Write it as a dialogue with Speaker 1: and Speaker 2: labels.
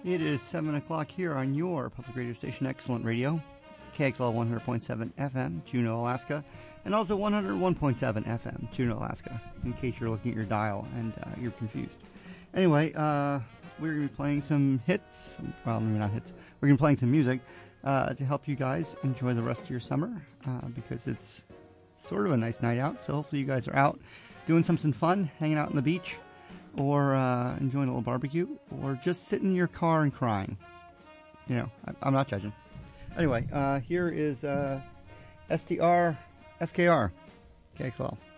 Speaker 1: It is 7 o'clock here on your public radio station, Excellent Radio, KXL 100.7 FM, Juneau, Alaska, and also 101.7 FM, Juneau, Alaska, in case you're looking at your dial and you're confused. Anyway, we're going to be playing some hits, well, maybe not hits, we're going to be playing some music to help you guys enjoy the rest of your summer, because it's sort of a nice night out, so hopefully you guys are out doing something fun, hanging out on the beach, or enjoying a little barbecue, or just sitting in your car and crying. You know, I'm not judging. Anyway, here is STR FKR KXL.